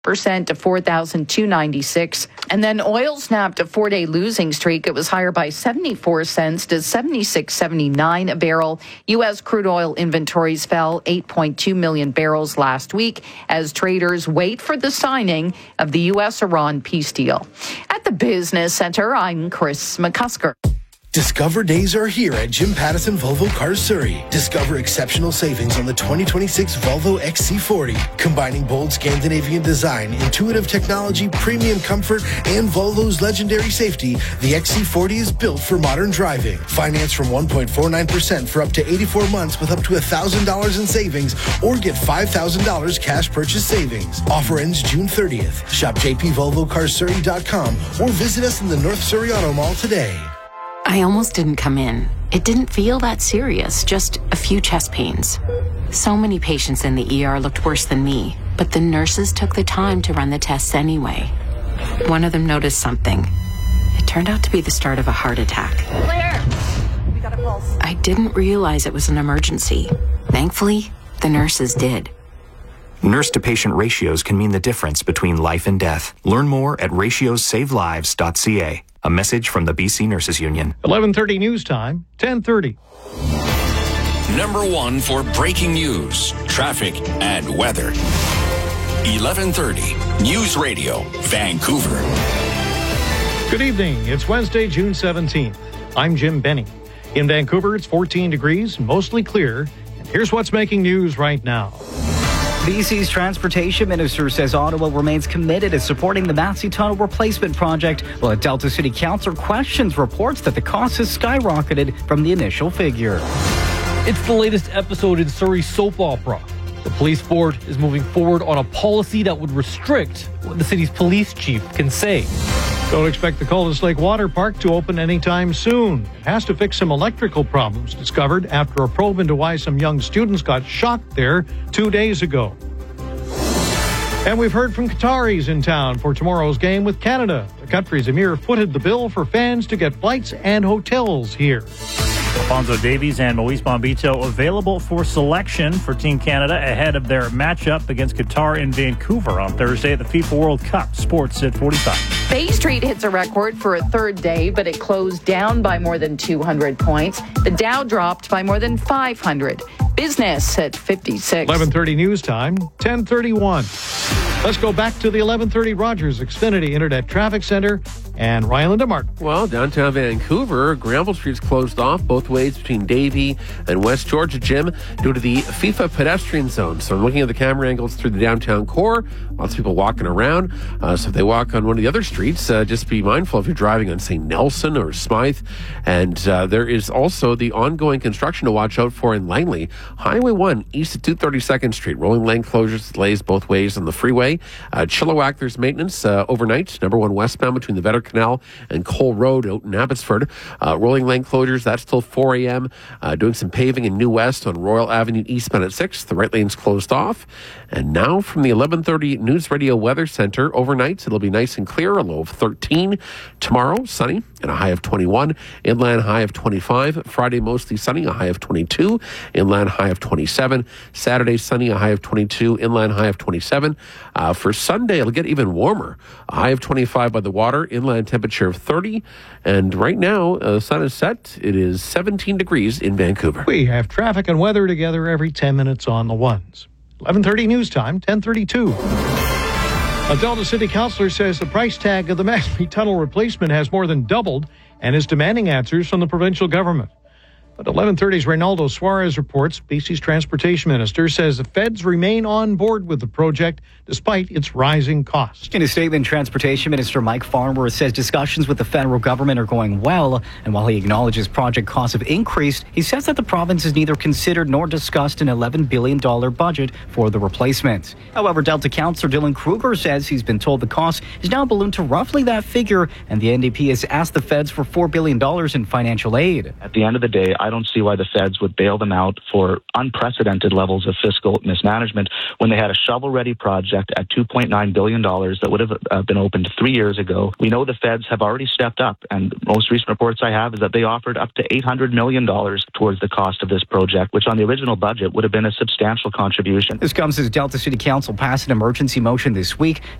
percent to $4,296. And then oil snapped a 4-day losing streak. It was higher by 74 cents to $76.79 a barrel. U.S. crude oil inventories fell 8.2 million barrels last week as traders wait for the signing of the U.S.-Iran peace deal. At the Business Center, I'm Chris McCusker. Discover days are here at Jim Pattison Volvo Cars Surrey. Discover exceptional savings on the 2026 Volvo XC40. Combining bold Scandinavian design, intuitive technology, premium comfort, and Volvo's legendary safety, the XC40 is built for modern driving. Finance from 1.49% for up to 84 months with up to $1,000 in savings, or get $5,000 cash purchase savings. Offer ends June 30th. Shop jpvolvocarsurrey.com or visit us in the North Surrey Auto Mall today. I almost didn't come in. It didn't feel that serious, just a few chest pains. So many patients in the ER looked worse than me, but the nurses took the time to run the tests anyway. One of them noticed something. It turned out to be the start of a heart attack. Claire, we got a pulse. I didn't realize it was an emergency. Thankfully, the nurses did. Nurse-to-patient ratios can mean the difference between life and death. Learn more at ratiosavelives.ca. A message from the BC Nurses Union. 11:30 news time, 10:30. Number one for breaking news, traffic, and weather. 11:30 News Radio, Vancouver. Good evening. It's Wednesday, June 17th. I'm Jim Benny. In Vancouver, it's 14 degrees, mostly clear. And here's what's making news right now. BC's Transportation Minister says Ottawa remains committed to supporting the Massey Tunnel replacement project, while a Delta City Councillor questions reports that the cost has skyrocketed from the initial figure. It's the latest episode in Surrey's soap opera. The police board is moving forward on a policy that would restrict what the city's police chief can say. Don't expect the Coldest Lake Water Park to open anytime soon. It has to fix some electrical problems discovered after a probe into why some young students got shocked there 2 days ago. And we've heard from Qataris in town for tomorrow's game with Canada. The country's emir footed the bill for fans to get flights and hotels here. Alfonso Davies and Moise Bombito available for selection for Team Canada ahead of their matchup against Qatar in Vancouver on Thursday at the FIFA World Cup. Sports at 45. Bay Street hits a record for a third day, but it closed down by more than 200 points. The Dow dropped by more than 500. Business at 56. 11:30 news time, 10:31. Let's go back to the 11:30 Rogers Xfinity Internet Traffic Center and Ryland Martin. Well, downtown Vancouver, Granville Street's closed off both ways between Davie and West Georgia, Jim, due to the FIFA pedestrian zone. So I'm looking at the camera angles through the downtown core. Lots of people walking around. So if they walk on one of the other streets, just be mindful if you're driving on, say, Nelson or Smythe. And there is also the ongoing construction to watch out for in Langley. Highway 1 east of 232nd Street. Rolling lane closures, delays both ways on the freeway. Chilliwack, there's maintenance overnight. Number 1 westbound between the Vetter Canal and Cole Road out in Abbotsford. Rolling lane closures, that's till 4 a.m. Doing some paving in New West on Royal Avenue eastbound at 6. The right lane's closed off. And now from the 11:30 News Radio Weather Center, overnight it'll be nice and clear, a low of 13. Tomorrow, sunny and a high of 21. Inland high of 25. Friday, mostly sunny, a high of 22. Inland high of 27. Saturday, sunny, a high of 22. Inland high of 27. For Sunday, it'll get even warmer. A high of 25 by the water. Inland temperature of 30. And right now, the sun is set. It is 17 degrees in Vancouver. We have traffic and weather together every 10 minutes on the ones. 11:30 news time, 10:32. A Delta City Councillor says the price tag of the Massey Tunnel replacement has more than doubled and is demanding answers from the provincial government. But 11:30's Reynaldo Suarez reports BC's Transportation Minister says the feds remain on board with the project despite its rising costs. In a statement, Transportation Minister Mike Farnworth says discussions with the federal government are going well, and while he acknowledges project costs have increased, he says that the province has neither considered nor discussed an $11 billion budget for the replacement. However, Delta Councillor Dylan Kruger says he's been told the cost is now ballooned to roughly that figure, and the NDP has asked the feds for $4 billion in financial aid. At the end of the day, I don't see why the feds would bail them out for unprecedented levels of fiscal mismanagement when they had a shovel-ready project at $2.9 billion that would have been opened 3 years ago. We know the feds have already stepped up, and most recent reports I have is that they offered up to $800 million towards the cost of this project, which on the original budget would have been a substantial contribution. This comes as Delta City Council passed an emergency motion this week